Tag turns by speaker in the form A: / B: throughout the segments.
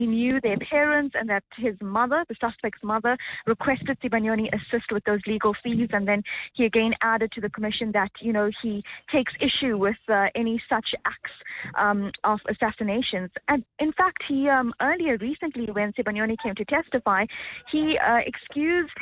A: he knew their parents and that his mother, the suspect's mother, requested Sibanyoni assist with those legal fees. And then he again added to the commission that, he takes issue with any such acts of assassinations. And in fact, he earlier recently, when Sibanyoni came to testify, he excused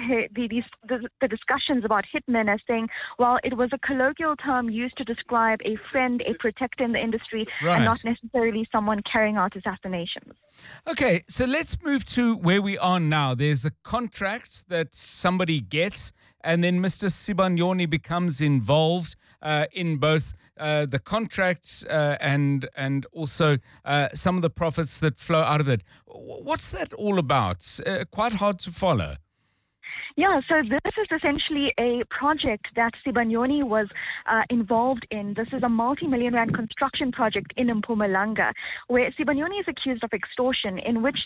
A: the discussions about hitmen as saying, well, it was a colloquial term used to describe a friend, a protector in the industry, and not necessarily someone carrying out assassinations.
B: Okay, so let's move to where we are now. There's a contract that somebody gets, and then Mr. Sibanyoni becomes involved in both the contracts and also some of the profits that flow out of it. What's that all about? Quite hard to follow.
A: Yeah, so this is essentially a project that Sibanyoni was involved in. This is a multi-million rand construction project in Mpumalanga, where Sibanyoni is accused of extortion, in which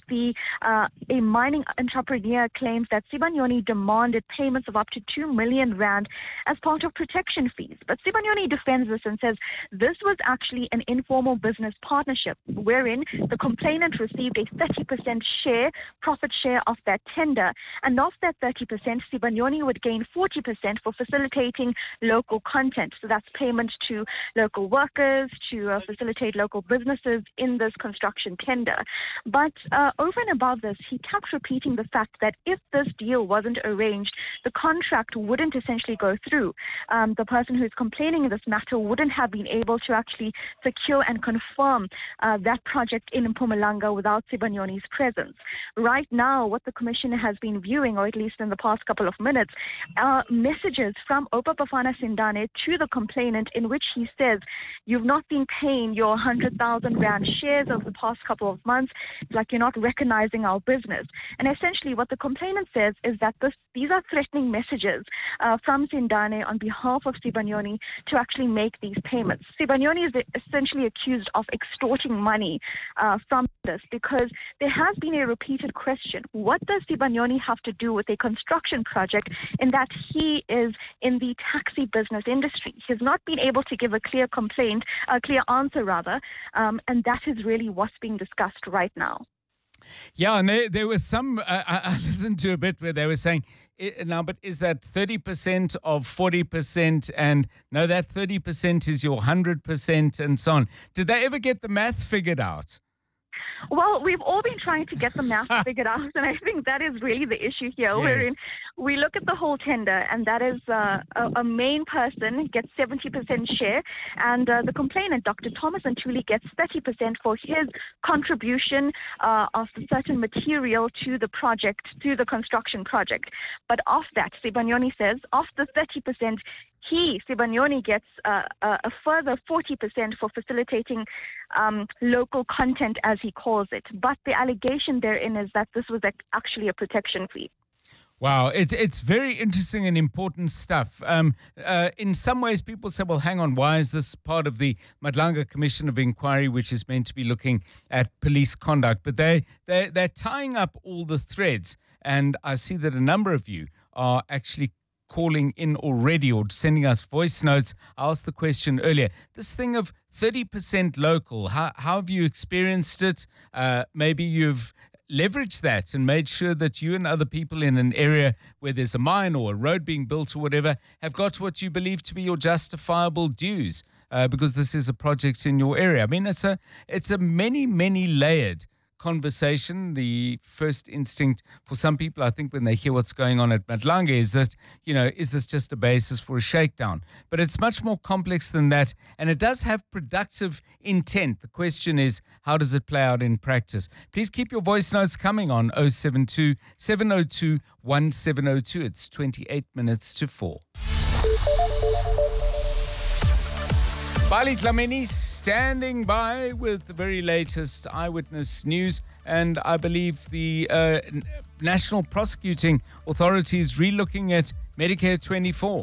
A: a mining entrepreneur claims that Sibanyoni demanded payments of up to 2 million rand as part of protection fees. But Sibanyoni defends this and says this was actually an informal business partnership, wherein the complainant received a 30% profit share of that tender, and of that 30%, Sibanyoni would gain 40% for facilitating local content. So that's payment to local workers, to facilitate local businesses in this construction tender. But over and above this, he kept repeating the fact that if this deal wasn't arranged, the contract wouldn't essentially go through. The person who's complaining in this matter wouldn't have been able to actually secure and confirm that project in Mpumalanga without Sibanyoni's presence. Right now, what the commission has been viewing, or at least in the past couple of minutes, are messages from Oupa Bafana Sindane to the complainant, in which he says, you've not been paying your 100,000 rand shares over the past couple of months. It's like you're not recognizing our business. And essentially what the complainant says is that these are threatening messages from Sindane on behalf of Sibanyoni to actually make these payments. Sibanyoni is essentially accused of extorting money from this, because there has been a repeated question: what does Sibanyoni have to do with a construction project, in that he is in the taxi business industry? He's not been able to give a clear answer, and that is really what's being discussed right now.
B: Yeah, and there was some, I listened to a bit where they were saying, now, but is that 30% of 40%? And no, that 30% is your 100% and so on. Did they ever get the math figured out?
A: Well, we've all been trying to get the math figured out, and I think that is really the issue here.
B: Yes.
A: Wherein we look at the whole tender, and that is a main person gets 70% share, and the complainant, Dr. Thomas Ntuli, gets 30% for his contribution of certain material to the project, to the construction project. But of that, Sibanyoni says, of the 30%, Sibanyoni gets a further 40% for facilitating local content, as he calls it. But the allegation therein is that this was actually a protection fee.
B: Wow, it's very interesting and important stuff. In some ways, people say, well, hang on, why is this part of the Madlanga Commission of Inquiry, which is meant to be looking at police conduct? But they're tying up all the threads. And I see that a number of you are actually calling in already or sending us voice notes. I asked the question earlier, this thing of 30% local, how have you experienced it? Maybe you've leveraged that and made sure that you and other people in an area where there's a mine or a road being built or whatever have got what you believe to be your justifiable dues because this is a project in your area. I mean, it's a many layered conversation. The first instinct for some people, I think, when they hear what's going on at Madlanga is that, is this just a basis for a shakedown? But it's much more complex than that, and it does have productive intent. The question is, how does it play out in practice? Please keep your voice notes coming on 072 702 1702. It's 28 minutes to 4. Bali Dlamini standing by with the very latest eyewitness news, and I believe the National Prosecuting Authority is relooking at Medicare 24.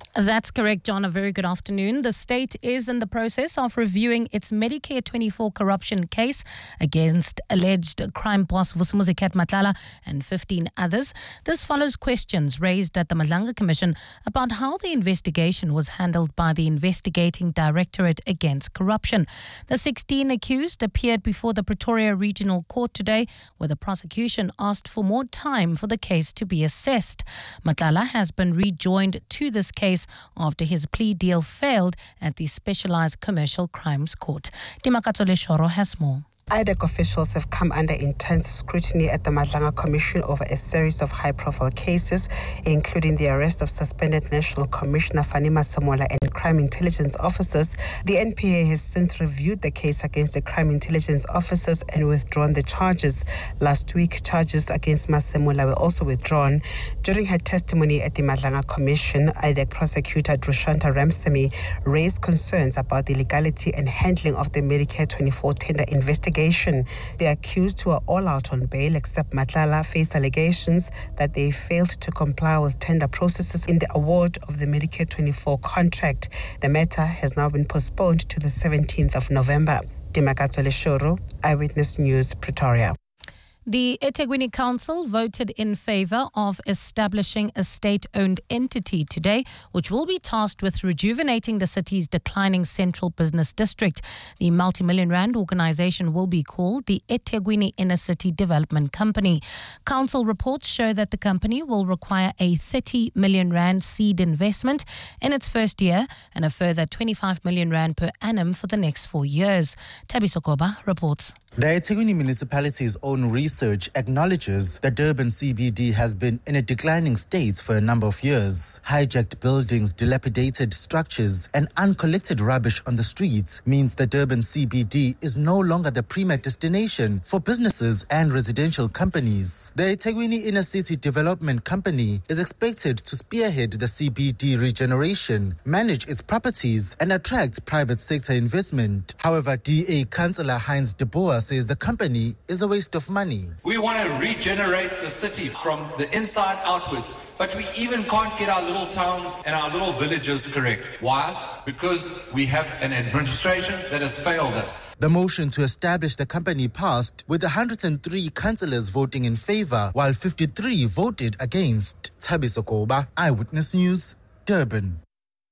C: That's correct, John. A very good afternoon. The state is in the process of reviewing its Medicare 24 corruption case against alleged crime boss Vusumuzi Matlala and 15 others. This follows questions raised at the Madlanga Commission about how the investigation was handled by the Investigating Directorate Against Corruption. The 16 accused appeared before the Pretoria Regional Court today, where the prosecution asked for more time for the case to be assessed. Matlala has been rejoined to this case after his plea deal failed at the Specialized Commercial Crimes Court. Dimakatsole Shoro has more.
D: IDEC officials have come under intense scrutiny at the Madlanga Commission over a series of high-profile cases, including the arrest of suspended National Commissioner Fani Masemola and crime intelligence officers. The NPA has since reviewed the case against the crime intelligence officers and withdrawn the charges. Last week, charges against Masemola were also withdrawn. During her testimony at the Madlanga Commission, IDEC prosecutor Drushanta Ramsamy raised concerns about the legality and handling of the Medicare 24 tender investigation. The accused, who are all out on bail except Matlala, face allegations that they failed to comply with tender processes in the award of the Medicare 24 contract. The matter has now been postponed to the 17th of November. Dimakatsole Shoro, Eyewitness News, Pretoria.
C: The eThekwini Council voted in favour of establishing a state-owned entity today, which will be tasked with rejuvenating the city's declining central business district. The multi-million rand organisation will be called the eThekwini Inner City Development Company. Council reports show that the company will require a 30 million rand seed investment in its first year and a further 25 million rand per annum for the next 4 years. Tabiso Koba reports.
E: The eThekwini municipality's own research acknowledges that Durban CBD has been in a declining state for a number of years. Hijacked buildings, dilapidated structures, and uncollected rubbish on the streets means that Durban CBD is no longer the premier destination for businesses and residential companies. The eThekwini Inner City Development Company is expected to spearhead the CBD regeneration, manage its properties, and attract private sector investment. However, DA Councillor Heinz de Boer says the company is a waste of money.
F: We want to regenerate the city from the inside outwards, but we even can't get our little towns and our little villages correct. Why? Because we have an administration that has failed us.
E: The motion to establish the company passed with 103 councillors voting in favour, while 53 voted against. Tabiso Koba, Eyewitness News, Durban.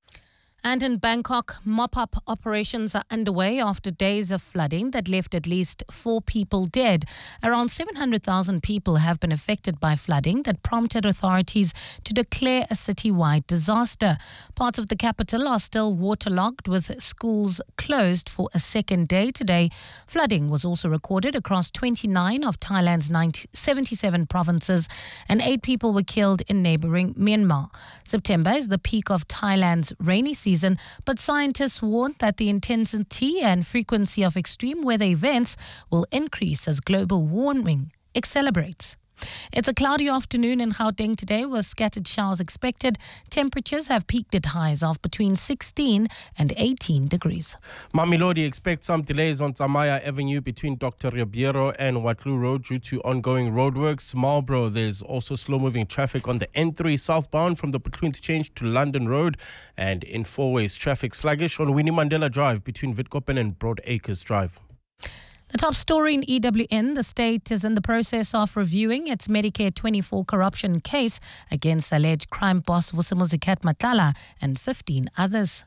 C: And in Bangkok, mop-up operations are underway after days of flooding that left at least 4 people dead. Around 700,000 people have been affected by flooding that prompted authorities to declare a citywide disaster. Parts of the capital are still waterlogged, with schools closed for a second day today. Flooding was also recorded across 29 of Thailand's 77 provinces, and 8 people were killed in neighbouring Myanmar. September is the peak of Thailand's rainy season, but scientists warn that the intensity and frequency of extreme weather events will increase as global warming accelerates. It's a cloudy afternoon in Gauteng today with scattered showers expected. Temperatures have peaked at highs of between 16 and 18 degrees.
G: Mamelodi expects some delays on Tsamaya Avenue between Dr. Ribeiro and Watlu Road due to ongoing roadworks. Marlborough, there's also slow-moving traffic on the N3 southbound from the Butlu interchange to London Road, and in four-ways traffic sluggish on Winnie Mandela Drive between Witkoppen and Broad Acres Drive.
C: The top story in EWN, the state is in the process of reviewing its Medicare 24 corruption case against alleged crime boss Vusumuzi Matlala and 15 others.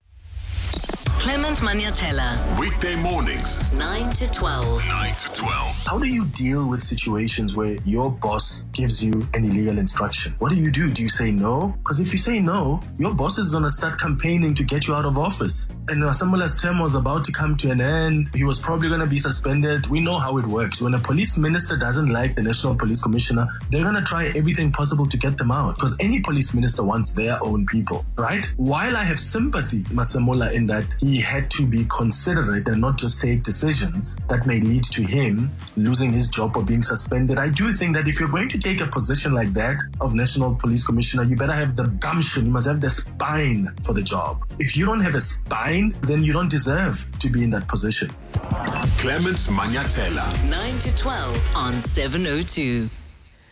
H: Clement Maniatella.
I: Weekday mornings,
H: 9 to 12.
I: 9 to 12.
J: How do you deal with situations where your boss gives you an illegal instruction? What do? Do you say no? Because if you say no, your boss is going to start campaigning to get you out of office. And Masemola's term was about to come to an end. He was probably going to be suspended. We know how it works. When a police minister doesn't like the National Police Commissioner, they're going to try everything possible to get them out. Because any police minister wants their own people, right? While I have sympathy, Masemola, in that he had to be considerate and not just take decisions that may lead to him losing his job or being suspended. I do think that if you're going to take a position like that of National Police Commissioner, you better have the gumption, you must have the spine for the job. If you don't have a spine, then you don't deserve to be in that position.
I: Clement Maniatella.
H: 9 to 12 on 702.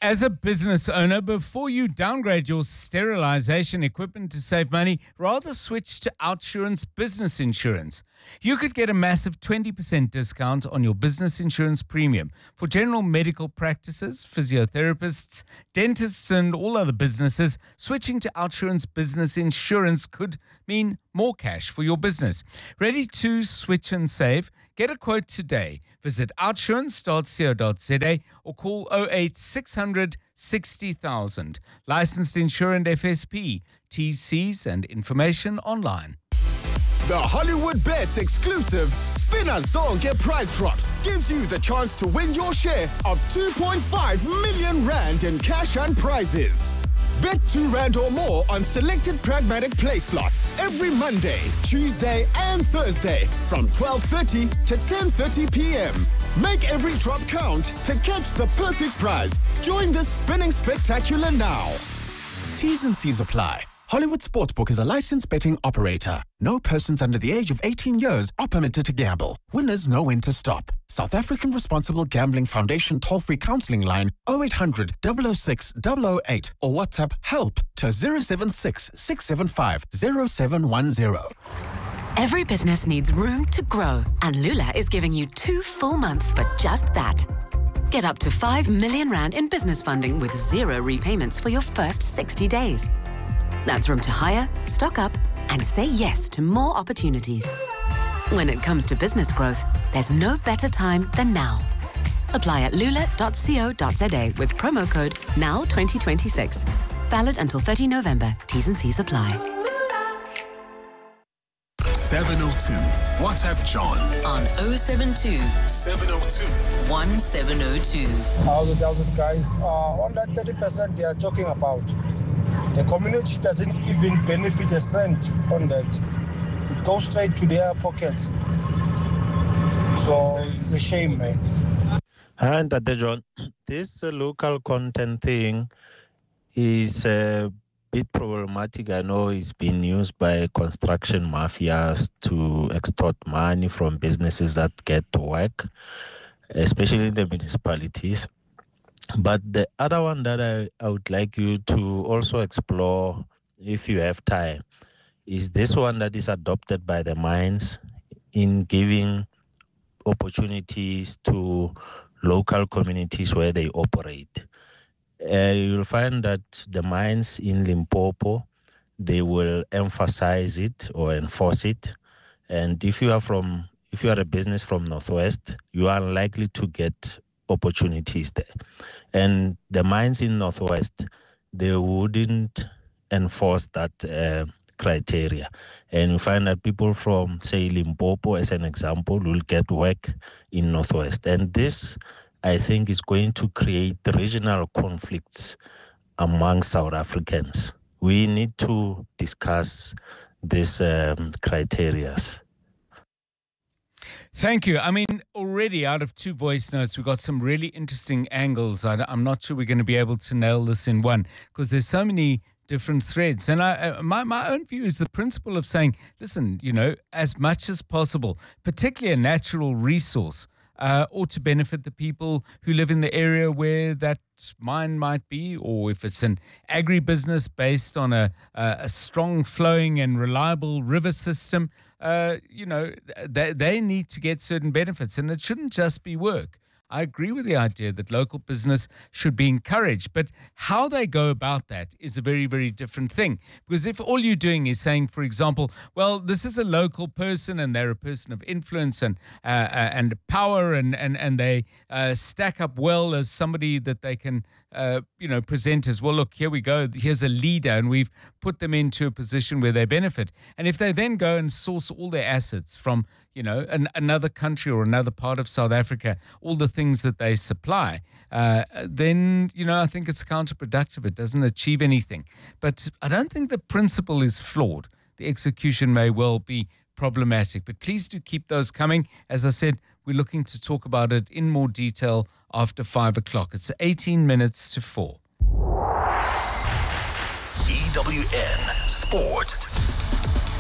B: As a business owner, before you downgrade your sterilization equipment to save money, rather switch to Outsurance Business Insurance. You could get a massive 20% discount on your business insurance premium. For general medical practices, physiotherapists, dentists, and all other businesses, switching to Outsurance Business Insurance could mean more cash for your business. Ready to switch and save? Get a quote today. Visit outsurance.co.za or call 08 600 60,000. Licensed insurance FSP. TCs and information online.
I: The Hollywood Bets exclusive Spinner Zonke prize drops gives you the chance to win your share of 2.5 million rand in cash and prizes. Bet R2 or more on selected pragmatic play slots every Monday, Tuesday and Thursday from 12:30 to 10:30 p.m. Make every drop count to catch the perfect prize. Join the spinning spectacular now. T's and C's apply. Hollywood Sportsbook is a licensed betting operator. No persons under the age of 18 years are permitted to gamble. Winners know when to stop. South African Responsible Gambling Foundation toll-free counselling line 0800 006 008 or WhatsApp HELP to 076 675 0710.
K: Every business needs room to grow, and Lula is giving you 2 full months for just that. Get up to 5 million rand in business funding with 0 repayments for your first 60 days. That's room to hire, stock up, and say yes to more opportunities. When it comes to business growth, there's no better time than now. Apply at lula.co.za with promo code NOW2026. Valid until 30 November. T's and C's apply.
I: 702. WhatsApp John
H: on 072
I: 702
H: 1702.
L: How's it, guys? On that 30% they are talking about, the community doesn't even benefit a cent on that. It goes straight to their pockets. So it's a shame, man.
M: Hi, Tate John. This local content thing is a bit problematic. I know it's been used by construction mafias to extort money from businesses that get to work, especially in the municipalities. But the other one that I would like you to also explore, if you have time, is this one that is adopted by the mines in giving opportunities to local communities where they operate. You'll find that the mines in Limpopo, they will emphasize it or enforce it. And if you are a business from Northwest, you are unlikely to get opportunities there. And the mines in Northwest, they wouldn't enforce that criteria. And you find that people from, say, Limpopo, as an example, will get work in Northwest. And this, I think, is going to create regional conflicts among South Africans. We need to discuss these criteria.
B: Thank you. I mean, already out of 2 voice notes, we've got some really interesting angles. I'm not sure we're going to be able to nail this in one because there's so many different threads. And my own view is the principle of saying, listen, as much as possible, particularly a natural resource, ought to benefit the people who live in the area where that mine might be, or if it's an agribusiness based on a strong flowing and reliable river system, they need to get certain benefits, and it shouldn't just be work. I agree with the idea that local business should be encouraged, but how they go about that is a very, very different thing. Because if all you're doing is saying, for example, well, this is a local person and they're a person of influence and power and they stack up well as somebody that they can, present as, well, look, here we go, here's a leader and we've put them into a position where they benefit. And if they then go and source all their assets from, another country or another part of South Africa, all the things that they supply, then, I think it's counterproductive. It doesn't achieve anything. But I don't think the principle is flawed. The execution may well be problematic. But please do keep those coming. As I said, we're looking to talk about it in more detail after 5 o'clock. It's 18 minutes to 4.
I: EWN Sport.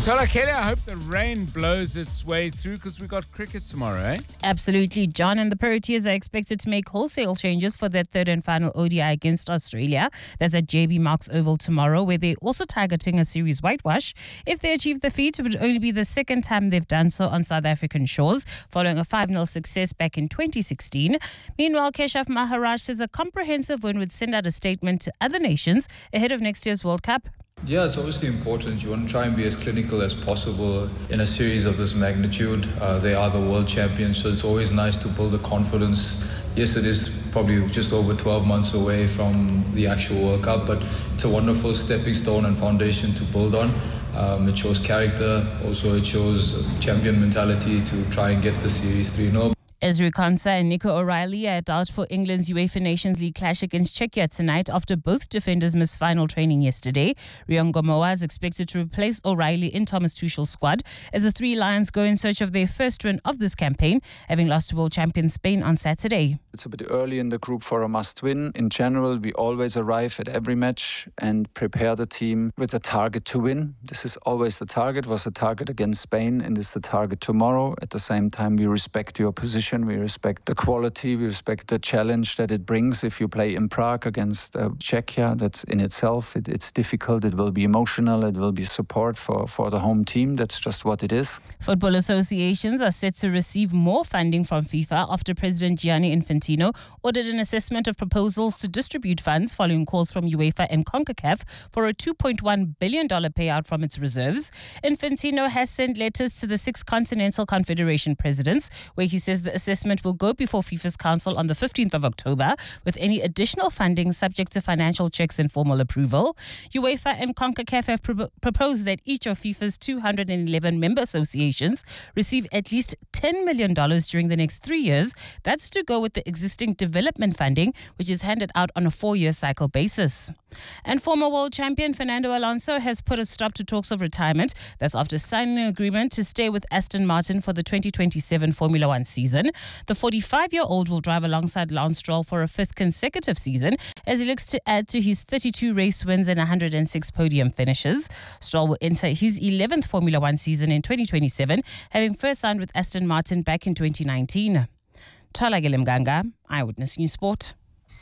B: Tola Kelly, I hope the rain blows its way through because we got cricket tomorrow, eh?
N: Absolutely, John. And the Proteas are expected to make wholesale changes for their third and final ODI against Australia. That's at JB Marks Oval tomorrow, where they're also targeting a series whitewash. If they achieve the feat, it would only be the second time they've done so on South African shores, following a 5-0 success back in 2016. Meanwhile, Keshav Maharaj says a comprehensive win would send out a statement to other nations ahead of next year's World Cup.
O: Yeah, it's obviously important. You want to try and be as clinical as possible in a series of this magnitude. They are the world champions, so it's always nice to build the confidence. Yes, it is probably just over 12 months away from the actual World Cup, but it's a wonderful stepping stone and foundation to build on. It shows character, also it shows champion mentality to try and get the series 3-0.
N: Ezri Konsa and Nico O'Reilly are out for England's UEFA Nations League clash against Czechia tonight after both defenders missed final training yesterday. Rion Gomoa is expected to replace O'Reilly in Thomas Tuchel's squad as the Three Lions go in search of their first win of this campaign, having lost to world champion Spain on Saturday.
P: It's a bit early in the group for a must-win. In general, we always arrive at every match and prepare the team with a target to win. This is always the target, was the target against Spain, and is the target tomorrow. At the same time, we respect your position. We respect the quality, we respect the challenge that it brings. If you play in Prague against Czechia, that's in itself, it's difficult, it will be emotional, it will be support for the home team. That's just what it is.
N: Football associations are set to receive more funding from FIFA after President Gianni Infantino ordered an assessment of proposals to distribute funds following calls from UEFA and CONCACAF for a $2.1 billion payout from its reserves. Infantino has sent letters to the 6 Continental Confederation presidents where he says the assessment will go before FIFA's council on the 15th of October, with any additional funding subject to financial checks and formal approval. UEFA and CONCACAF have proposed that each of FIFA's 211 member associations receive at least $10 million during the next 3 years. That's to go with the existing development funding, which is handed out on a 4-year cycle basis. And former world champion Fernando Alonso has put a stop to talks of retirement. That's after signing an agreement to stay with Aston Martin for the 2027 Formula One season. The 45-year-old will drive alongside Lance Stroll for a 5th consecutive season as he looks to add to his 32 race wins and 106 podium finishes. Stroll will enter his 11th Formula One season in 2027, having first signed with Aston Martin back in 2019. Tola Mganga, Eyewitness News Sport.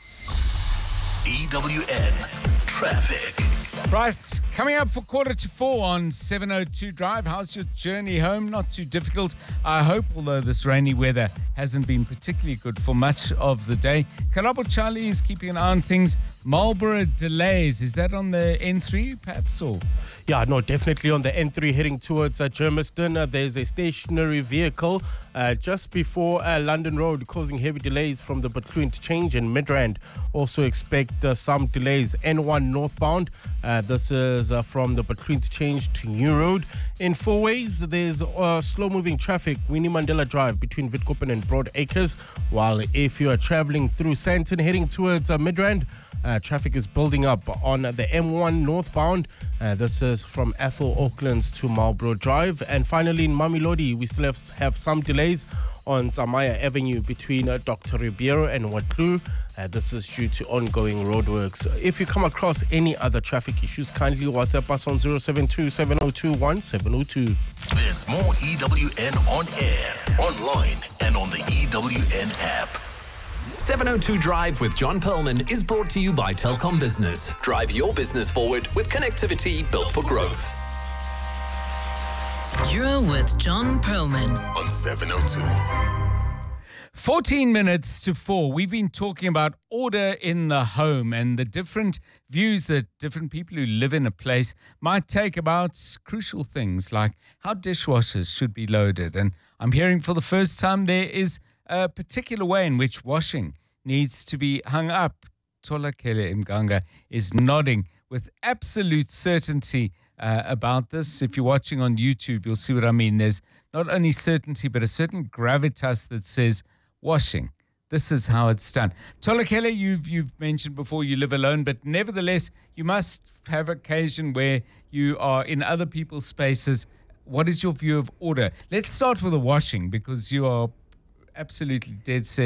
Q: EWN Traffic.
B: Right, coming up for 3:45 on 702 Drive. How's your journey home? Not too difficult, I hope, although this rainy weather hasn't been particularly good for much of the day. Karabo Charlie is keeping an eye on things. Marlborough delays, is that on the N3 perhaps? Or?
G: Yeah, no, definitely on the N3 heading towards Germiston. There's a stationary vehicle just before London Road causing heavy delays from the Butlu interchange and Midrand. Also expect some delays N1 northbound. This is from the Butlu interchange to New Road. In four ways, there's slow-moving traffic, Winnie Mandela Drive between Witkoppen and Broad Acres. While if you are traveling through Sandton heading towards Midrand, traffic is building up on the M1 northbound. This is from Ethel Oaklands to Marlborough Drive. And finally, in Mamelodi, we still have some delays on Tsamaya Avenue between Dr. Ribeiro and Watlu. This is due to ongoing roadworks. If you come across any other traffic issues, kindly WhatsApp us on 072-702-1702.
Q: There's more EWN on air, online, and on the EWN app. 702 Drive with John Perlman is brought to you by Telkom Business. Drive your business forward with connectivity built for growth.
H: You're with John Perlman
Q: on 702.
B: 14 minutes to 4. We've been talking about order in the home and the different views that different people who live in a place might take about crucial things like how dishwashers should be loaded. And I'm hearing for the first time there is a particular way in which washing needs to be hung up. Tola Kele Mganga is nodding with absolute certainty about this. If you're watching on YouTube, you'll see what I mean. There's not only certainty, but a certain gravitas that says, washing, this is how it's done. Tola Kele, you've mentioned before you live alone, but nevertheless, you must have occasion where you are in other people's spaces. What is your view of order? Let's start with the washing, because you are absolutely dead set.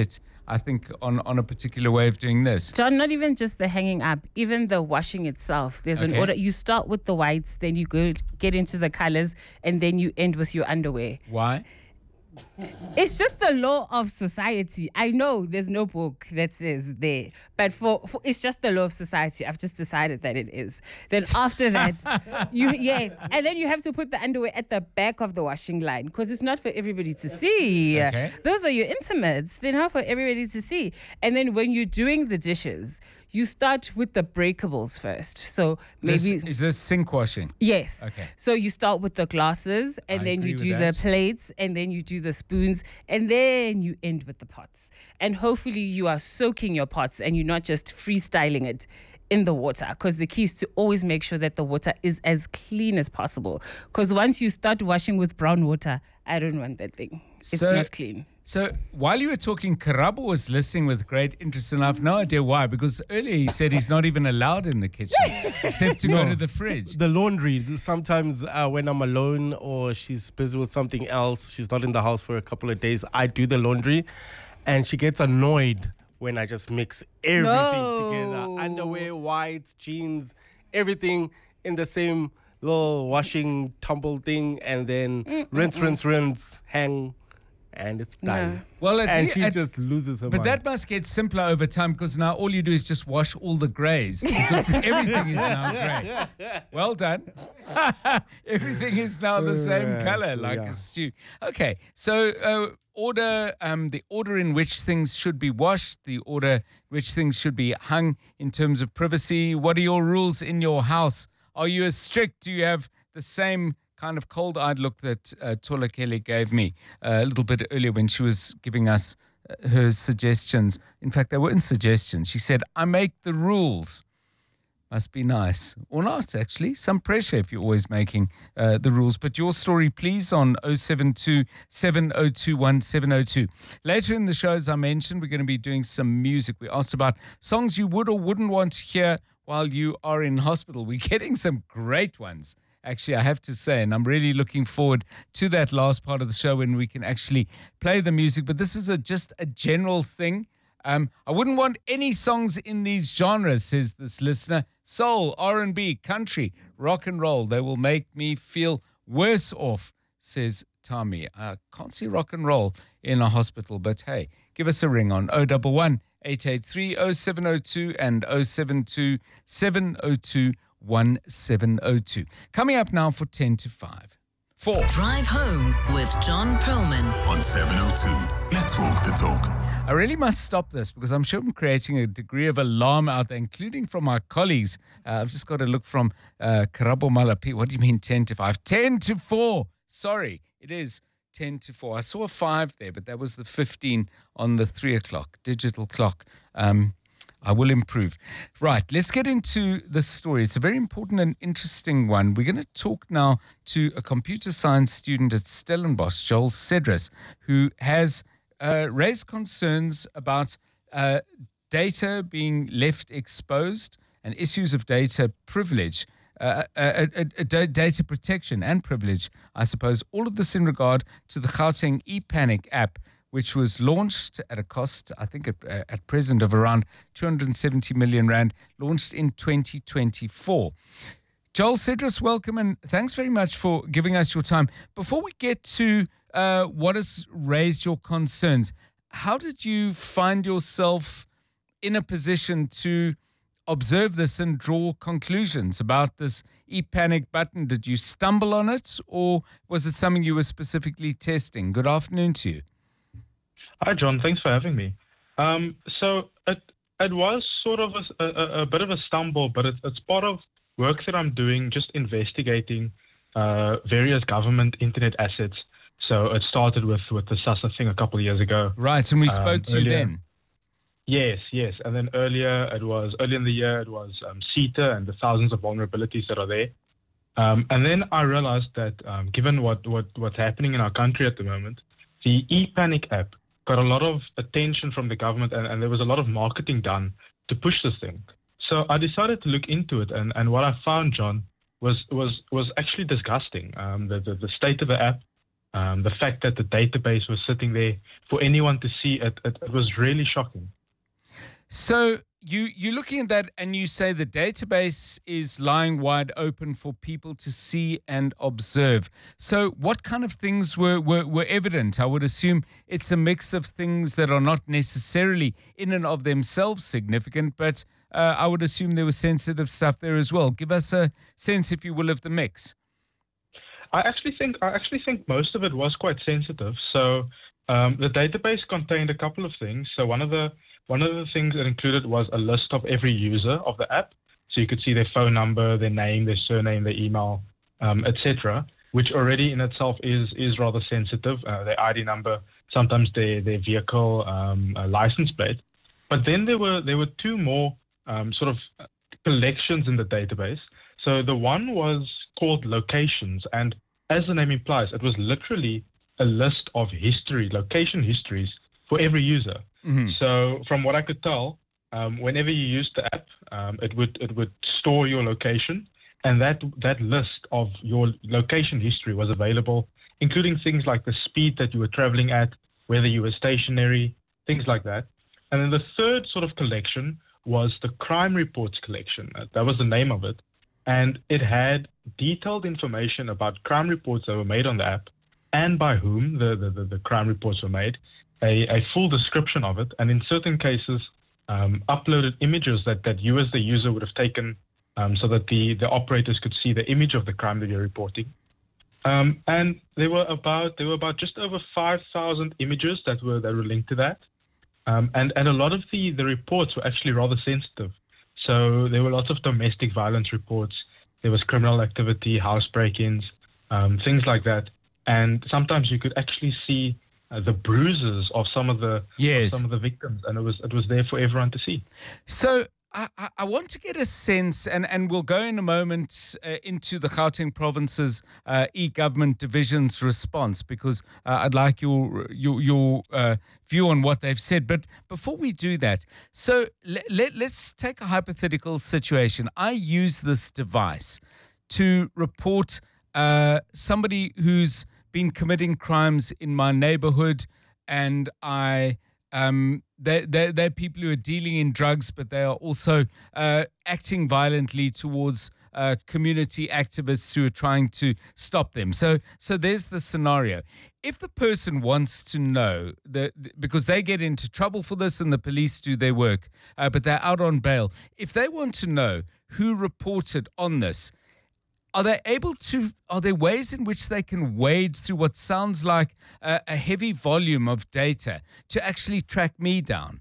B: I think, on a particular way of doing this.
N: John, not even just the hanging up, even the washing itself. There's an order. You start with the whites, then you get into the colors, and then you end with your underwear.
B: Why?
N: It's just the law of society. I know there's no book that says there, but for it's just the law of society. I've just decided that it is. Then after that, and then you have to put the underwear at the back of the washing line because it's not for everybody to see.
B: Okay.
N: Those are your intimates. They're not for everybody to see. And then when you're doing the dishes, you start with the breakables first. So maybe
B: is this sink washing?
N: Yes.
B: Okay.
N: So you start with the glasses, and then you do the plates, and then you do the spoons, and then you end with the pots. And hopefully you are soaking your pots and you're not just freestyling it in the water, because the key is to always make sure that the water is as clean as possible. Because once you start washing with brown water, I don't want that thing. It's not clean.
B: So while you were talking, Karabo was listening with great interest, and I have no idea why, because earlier he said he's not even allowed in the kitchen except to go to the fridge.
G: The laundry. Sometimes when I'm alone or she's busy with something else, she's not in the house for a couple of days, I do the laundry, and she gets annoyed when I just mix everything together. Underwear, whites, jeans, everything in the same little washing tumble thing, and then rinse, hang, and it's done.
B: Yeah. Well,
G: she just loses her mind.
B: But that must get simpler over time, because now all you do is just wash all the greys, because everything is now grey. Well done. Everything is now the same color, like a stew. Okay, so the order in which things should be washed, the order in which things should be hung in terms of privacy. What are your rules in your house? Are you as strict? Do you have the same kind of cold-eyed look that Tola Kelly gave me a little bit earlier when she was giving us her suggestions? In fact, they weren't suggestions. She said, I make the rules. Must be nice. Or not, actually. Some pressure if you're always making the rules. But your story, please, on 072 7021 702. Later in the show, as I mentioned, we're going to be doing some music. We asked about songs you would or wouldn't want to hear while you are in hospital. We're getting some great ones, actually, I have to say, and I'm really looking forward to that last part of the show when we can actually play the music. But this is just a general thing. I wouldn't want any songs in these genres, says this listener. Soul, R&B, country, rock and roll. They will make me feel worse off, says Tommy. I can't see rock and roll in a hospital, but hey, give us a ring on 011 883 0702 and 072 702 1702. Coming up now for 10 to 5. 4.
H: Drive home with John Perlman
Q: on 702. Let's walk the talk.
B: I really must stop this because I'm sure I'm creating a degree of alarm out there, including from my colleagues. I've just got a look from Karabo Malapi. What do you mean 10 to 5? 10 to 4. Sorry, it is 10 to 4. I saw a 5 there, but that was the 15 on the 3 o'clock digital clock. I will improve. Right, let's get into the story. It's a very important and interesting one. We're going to talk now to a computer science student at Stellenbosch, Joel Cedrus, who has raised concerns about data being left exposed and issues of data privilege, data protection and privilege, I suppose. All of this in regard to the Gauteng ePanic app, which was launched at a cost, I think at present, of around 270 million rand, launched in 2024. Joel Cedrus, welcome, and thanks very much for giving us your time. Before we get to what has raised your concerns, how did you find yourself in a position to observe this and draw conclusions about this ePanic button? Did you stumble on it, or was it something you were specifically testing? Good afternoon to you.
R: Hi, John. Thanks for having me. So it was sort of a bit of a stumble, but it's part of work that I'm doing, just investigating various government internet assets. So it started with the SASSA thing a couple of years ago.
B: Right, and we spoke to you then.
R: Yes. And then earlier in the year, it was CETA and the thousands of vulnerabilities that are there. And then I realized that given what's happening in our country at the moment, the ePanic app got a lot of attention from the government, and there was a lot of marketing done to push this thing. So I decided to look into it, and what I found, John, was actually disgusting. The state of the app, The fact that the database was sitting there for anyone to see, it was really shocking.
B: So you're looking at that and you say the database is lying wide open for people to see and observe. So what kind of things were evident? I would assume it's a mix of things that are not necessarily in and of themselves significant, but I would assume there was sensitive stuff there as well. Give us a sense, if you will, of the mix.
R: I actually think most of it was quite sensitive. So the database contained a couple of things. So one of the things it included was a list of every user of the app. So you could see their phone number, their name, their surname, their email, etc., which already in itself is rather sensitive. Their ID number, sometimes their vehicle license plate. But then there were two more sort of collections in the database. So the one was called locations, and as the name implies, it was literally a list of location histories for every user. Mm-hmm. So from what I could tell, whenever you used the app, it would store your location, and that list of your location history was available, including things like the speed that you were traveling at, whether you were stationary, things like that. And then the third sort of collection was the crime reports collection. That was the name of it. And it had detailed information about crime reports that were made on the app and by whom the crime reports were made, a full description of it, and in certain cases, uploaded images that you as the user would have taken so that the operators could see the image of the crime that you're reporting. And there were about just over 5,000 images that were linked to that. And a lot of the reports were actually rather sensitive. So there were lots of domestic violence reports. There was criminal activity, house break-ins, things like that. And sometimes you could actually see the bruises of some of the victims, and it was there for everyone to see.
B: So I want to get a sense, and we'll go in a moment into the Gauteng province's e-government division's response, because I'd like your view on what they've said. But before we do that, so let's take a hypothetical situation. I use this device to report somebody who's been committing crimes in my neighborhood, and they're people who are dealing in drugs, but they are also acting violently towards community activists who are trying to stop them. So there's the scenario. If the person wants to know, because they get into trouble for this and the police do their work, but they're out on bail, if they want to know who reported on this, are there ways in which they can wade through what sounds like a heavy volume of data to actually track me down?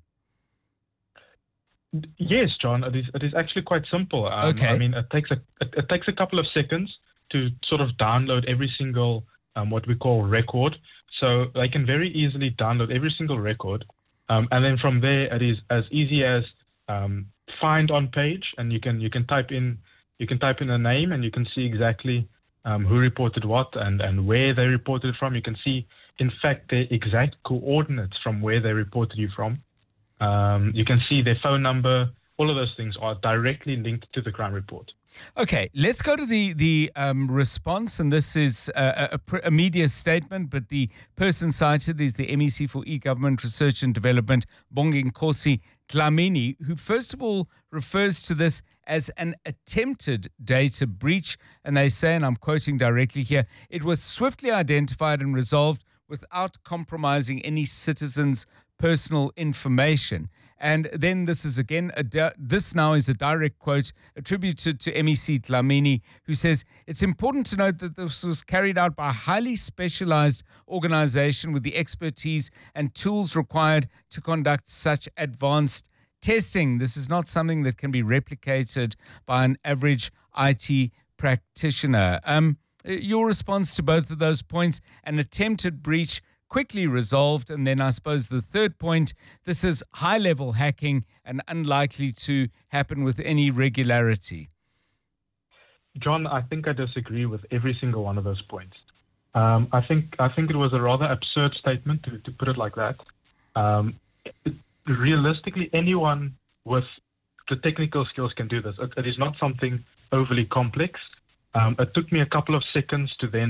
R: Yes, John, it is actually quite simple.
B: Okay.
R: I mean, it takes a couple of seconds to sort of download every single what we call record. So they can very easily download every single record, and then from there it is as easy as find on page, and you can type in. You can type in a name and you can see exactly who reported what and where they reported it from. You can see, in fact, the exact coordinates from where they reported you from. You can see their phone number. All of those things are directly linked to the crime report.
B: Okay, let's go to the response, and this is a media statement, but the person cited is the MEC for E-Government Research and Development, Bonginkosi Dlamini, who first of all refers to this as an attempted data breach, and they say, and I'm quoting directly here, it was swiftly identified and resolved without compromising any citizen's personal information. And then this is again, this now is a direct quote attributed to MEC Dlamini, who says, it's important to note that this was carried out by a highly specialized organization with the expertise and tools required to conduct such advanced testing. This is not something that can be replicated by an average IT practitioner. Your response to both of those points: an attempted breach, quickly resolved, and then I suppose the third point, this is high-level hacking and unlikely to happen with any regularity.
R: John, I think I disagree with every single one of those points. I think it was a rather absurd statement to put it like that. Realistically, anyone with the technical skills can do this. It is not something overly complex. It took me a couple of seconds to then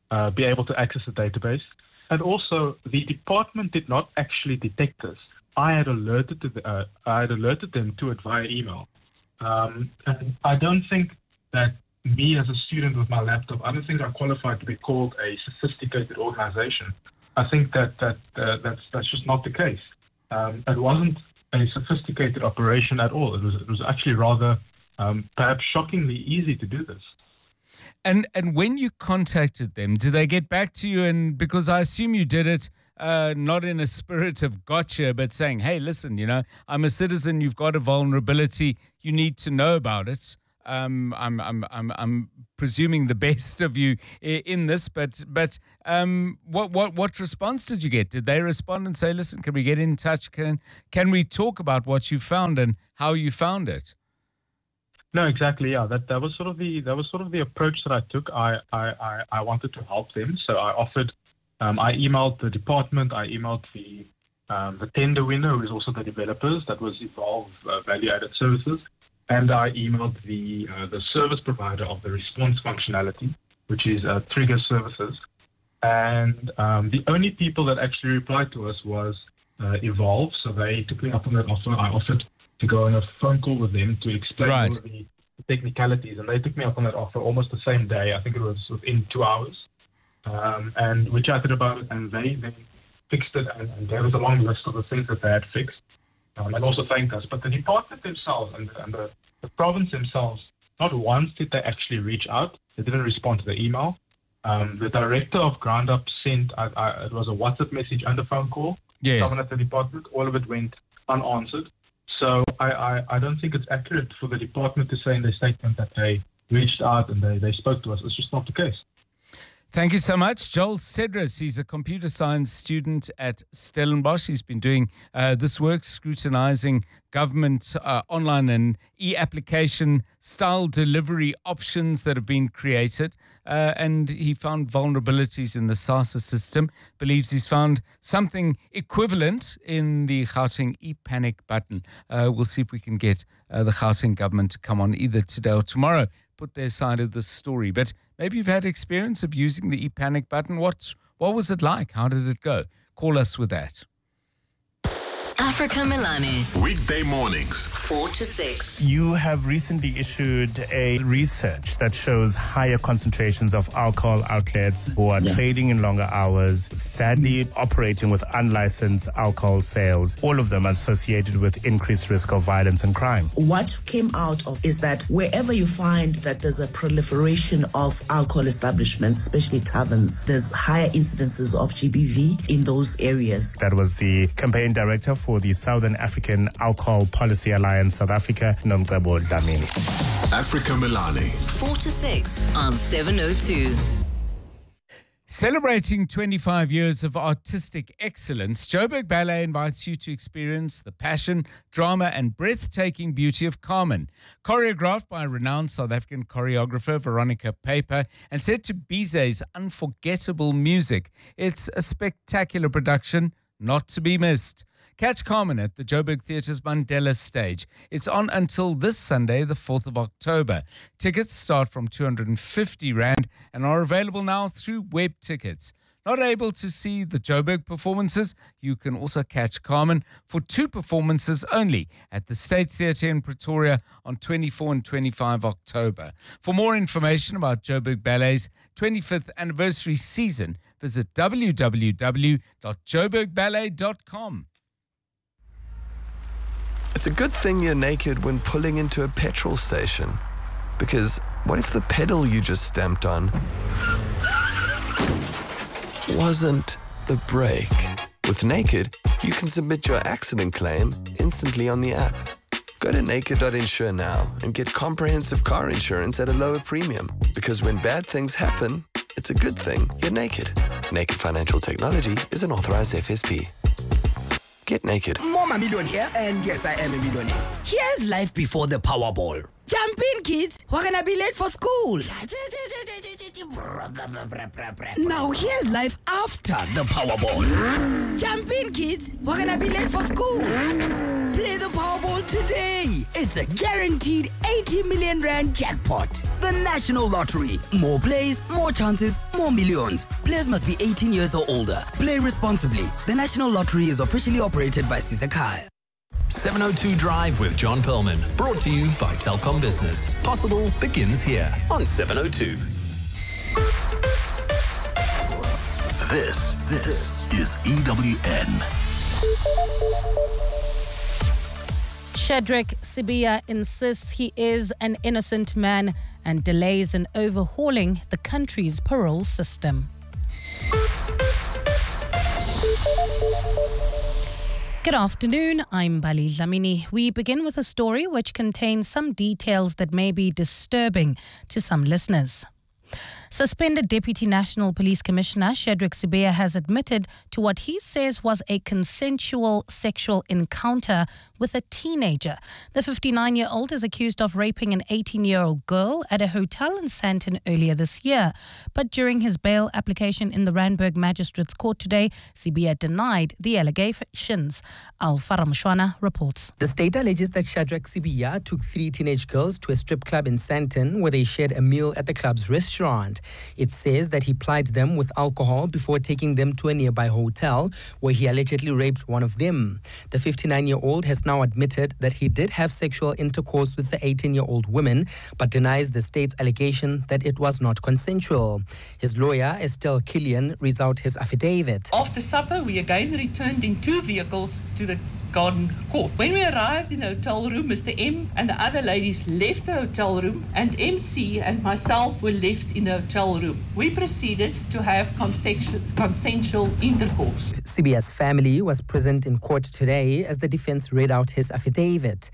R: be able to access the database. And also, the department did not actually detect this. I had alerted them to it via email. And I don't think that me as a student with my laptop, I don't think I'm qualified to be called a sophisticated organization. I think that's just not the case. It wasn't a sophisticated operation at all. It was actually rather perhaps shockingly easy to do this.
B: And when you contacted them, did they get back to you? And because I assume you did it not in a spirit of gotcha, but saying, hey, listen, I'm a citizen, you've got a vulnerability, you need to know about it. I'm presuming the best of you in this, but what response did you get? Did they respond and say, listen, can we get in touch? Can we talk about what you found and how you found it?
R: No, exactly. Yeah, that was sort of the approach that I took. I wanted to help them, so I offered. I emailed the department. I emailed the tender winner, who is also the developers. That was Evolve Value Added Services. And I emailed the service provider of the response functionality, which is Trigger Services. And the only people that actually replied to us was Evolve. So they took me up on that offer. I offered to go on a phone call with them to explain all of the technicalities. And they took me up on that offer almost the same day. I think it was within 2 hours. And we chatted about it, and they fixed it. And there was a long list of the things that they had fixed. And also thanked us. But the department themselves and the province themselves, not once did they actually reach out. They didn't respond to the email. The director of Ground Up sent, it was a WhatsApp message and a phone call.
B: Yes.
R: Someone at the department, all of it went unanswered. So I don't think it's accurate for the department to say in their statement that they reached out and they spoke to us. It's just not the case.
B: Thank you so much. Joel Cedrus, he's a computer science student at Stellenbosch. He's been doing this work, scrutinizing government online and e-application style delivery options that have been created. And he found vulnerabilities in the SASSA system, believes he's found something equivalent in the Gauteng e-panic button. We'll see if we can get the Gauteng government to come on either today or tomorrow, put their side of the story. But maybe you've had experience of using the e-panic button. What was it like? How did it go? Call us with that.
H: Africa Milani.
Q: Weekday mornings,
H: 4 to 6.
S: You have recently issued a research that shows higher concentrations of alcohol outlets who are trading in longer hours, sadly operating with unlicensed alcohol sales, all of them associated with increased risk of violence and crime.
T: What came out of is that wherever you find that there's a proliferation of alcohol establishments, especially taverns, there's higher incidences of GBV in those areas.
S: That was the campaign director for the Southern African Alcohol Policy Alliance South Africa, Nomcebo Dlamini.
Q: Africa Milani.
H: 4 to 6 on 702.
B: Celebrating 25 years of artistic excellence, Joburg Ballet invites you to experience the passion, drama and breathtaking beauty of Carmen. Choreographed by renowned South African choreographer Veronica Paper and set to Bizet's unforgettable music, it's a spectacular production not to be missed. Catch Carmen at the Joburg Theatre's Mandela stage. It's on until this Sunday, the 4th of October. Tickets start from 250 Rand and are available now through web tickets. Not able to see the Joburg performances? You can also catch Carmen for 2 performances only at the State Theatre in Pretoria on 24 and 25 October. For more information about Joburg Ballet's 25th anniversary season, visit www.joburgballet.com.
U: It's a good thing you're naked when pulling into a petrol station. Because what if the pedal you just stamped on wasn't the brake? With Naked, you can submit your accident claim instantly on the app. Go to naked.insure now and get comprehensive car insurance at a lower premium. Because when bad things happen, it's a good thing you're naked. Naked Financial Technology is an authorized FSP. Get naked.
V: Mama Million here, and yes, I am a millionaire. Here's life before the Powerball. Jump in, kids. We're gonna be late for school. Now here's life after the Powerball. Jump in, kids. We're gonna be late for school. Play the Powerball today. it's a guaranteed 80 million rand jackpot. The National Lottery. More plays, more chances, more millions. Players must be 18 years or older. Play responsibly. The National Lottery is officially operated by Sizakai.
Q: 702 Drive with John Perlman. Brought to you by Telkom Business. Possible begins here on 702. This is EWN.
C: Shadrack Sibiya insists he is an innocent man and delays in overhauling the country's parole system. Good afternoon, I'm Bali Dlamini. We begin with a story which contains some details that may be disturbing to some listeners. Suspended Deputy National Police Commissioner Shadrack Sibiya has admitted to what he says was a consensual sexual encounter with a teenager. The 59-year-old is accused of raping an 18-year-old girl at a hotel in Sandton earlier this year. But during his bail application in the Randburg Magistrates Court today, Sibiya denied the allegations. Alfa Ramshwana reports.
A: The state alleges that Shadrack Sibiya took 3 teenage girls to a strip club in Sandton where they shared a meal at the club's restaurant. It says that he plied them with alcohol before taking them to a nearby hotel where he allegedly raped one of them. The 59-year-old has now admitted that he did have sexual intercourse with the 18-year-old woman, but denies the state's allegation that it was not consensual. His lawyer, Estelle Killian, reads out his affidavit.
D: After supper, we again returned in 2 vehicles to the Garden Court. When we arrived in the hotel room, Mr. M and the other ladies left the hotel room and MC and myself were left in the hotel room. We proceeded to have consensual intercourse.
A: Sibiya's family was present in court today as the defense read out his affidavit.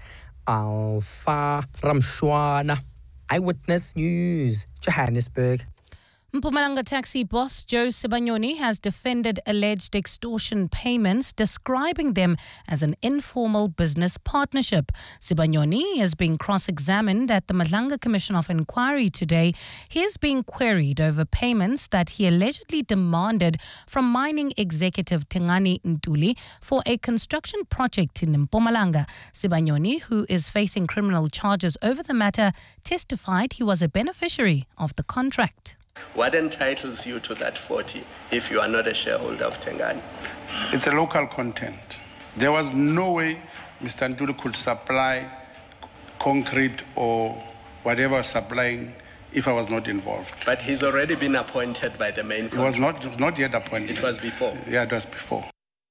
A: Alfa Ramshwana, Eyewitness News, Johannesburg.
C: Mpumalanga taxi boss Joe Sibanyoni has defended alleged extortion payments, describing them as an informal business partnership. Sibanyoni is being cross-examined at the Madlanga Commission of Inquiry today. He is being queried over payments that he allegedly demanded from mining executive Tengani Ntuli for a construction project in Mpumalanga. Sibanyoni, who is facing criminal charges over the matter, testified he was a beneficiary of the contract.
W: What entitles you to that 40 if you are not a shareholder of Tengani?
X: It's a local content. There was no way Mr. Ntuli could supply concrete or whatever supplying if I was not involved.
W: But he's already been appointed by the main
X: contract. It was not yet appointed.
W: It was before.
X: Yeah, it was before.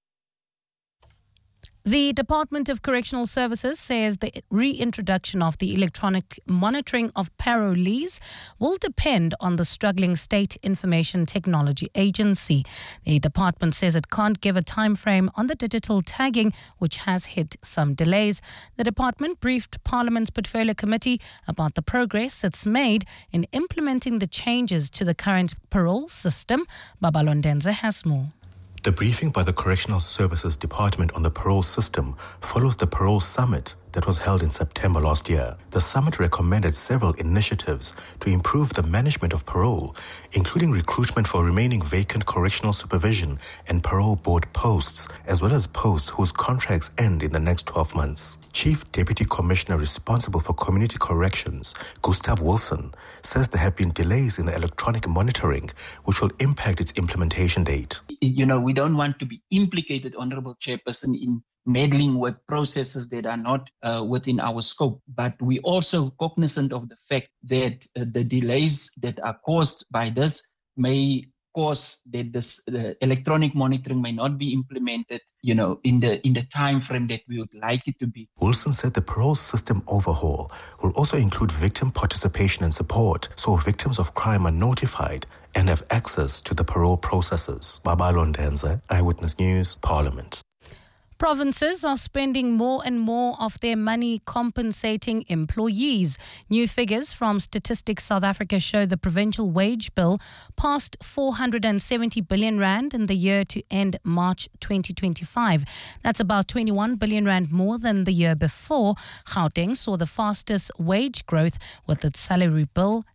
C: The Department of Correctional Services says the reintroduction of the electronic monitoring of parolees will depend on the struggling State Information Technology Agency. The department says it can't give a time frame on the digital tagging, which has hit some delays. The department briefed Parliament's Portfolio Committee about the progress it's made in implementing the changes to the current parole system. Babalondenze has more.
Y: The briefing by the Correctional Services Department on the parole system follows the parole summit that was held in September last year. The summit recommended several initiatives to improve the management of parole, including recruitment for remaining vacant correctional supervision and parole board posts, as well as posts whose contracts end in the next 12 months. Chief Deputy Commissioner responsible for community corrections, Gustav Wilson, says there have been delays in the electronic monitoring, which will impact its implementation date.
Z: You know, we don't want to be implicated, Honorable Chairperson, in meddling with processes that are not within our scope. But we also cognizant of the fact that the delays that are caused by this may cause that this electronic monitoring may not be implemented, you know, in the time frame that we would like it to be.
Y: Wilson said the parole system overhaul will also include victim participation and support, so victims of crime are notified and have access to the parole processes. Babalondenze, Eyewitness News, Parliament.
C: Provinces are spending more and more of their money compensating employees. New figures from Statistics South Africa show the provincial wage bill passed 470 billion rand in the year to end March 2025. That's about 21 billion rand more than the year before. Gauteng saw the fastest wage growth with its salary bill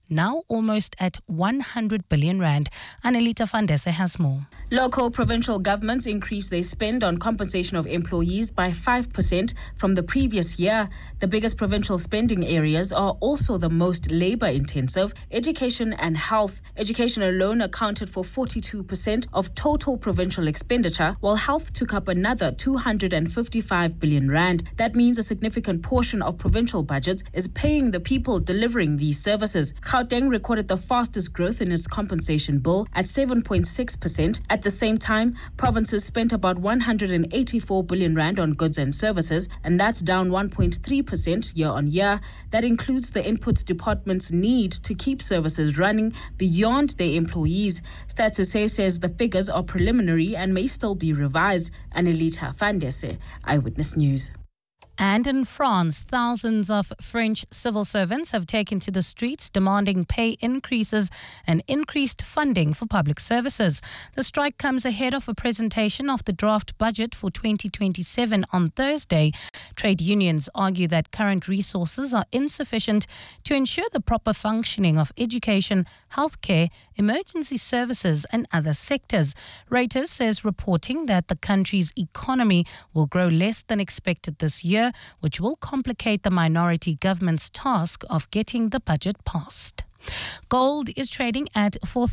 C: now almost at 100 billion rand. Anelita Fandese has more.
E: Local provincial governments increased their spend on compensation of employees by 5% from the previous year. The biggest provincial spending areas are also the most labor-intensive: education and health. Education alone accounted for 42% of total provincial expenditure, while health took up another 255 billion rand. That means a significant portion of provincial budgets is paying the people delivering these services. Gauteng recorded the fastest growth in its compensation bill at 7.6%. At the same time, provinces spent about 184 billion rand on goods and services, and that's down 1.3% year on year. That includes the inputs departments need to keep services running beyond their employees. Stats SA says the figures are preliminary and may still be revised. Anelita Fandese, Eyewitness News.
C: And in France, thousands of French civil servants have taken to the streets demanding pay increases and increased funding for public services. The strike comes ahead of a presentation of the draft budget for 2027 on Thursday. Trade unions argue that current resources are insufficient to ensure the proper functioning of education, healthcare, emergency services and other sectors. Reuters says reporting that the country's economy will grow less than expected this year, which will complicate the minority government's task of getting the budget passed. Gold is trading at